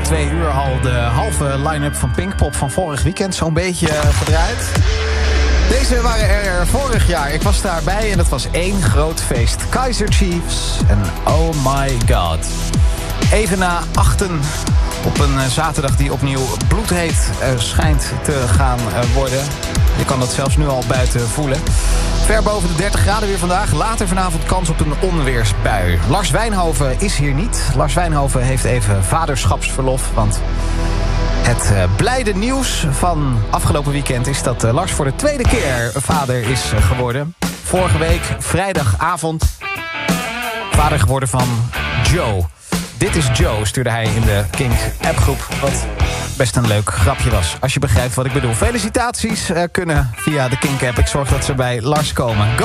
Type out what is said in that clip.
2 uur al de halve line-up van Pinkpop van vorig weekend zo'n beetje gedraaid. Deze waren er vorig jaar. Ik was daarbij en het was één groot feest. Kaiser Chiefs en Oh My God. Even na 8:00 op een zaterdag die opnieuw bloedheet schijnt te gaan worden. Je kan dat zelfs nu al buiten voelen. Ver boven de 30 graden weer vandaag. Later vanavond kans op een onweersbui. Lars Wijnhoven is hier niet. Lars Wijnhoven heeft even vaderschapsverlof. Want het blijde nieuws van afgelopen weekend is dat Lars voor de tweede keer vader is geworden. Vorige week, vrijdagavond, vader geworden van Joe. Dit is Joe, stuurde hij in de Kink appgroep. Wat best een leuk grapje was, als je begrijpt wat ik bedoel. Felicitaties kunnen via de Kink app. Ik zorg dat ze bij Lars komen. Go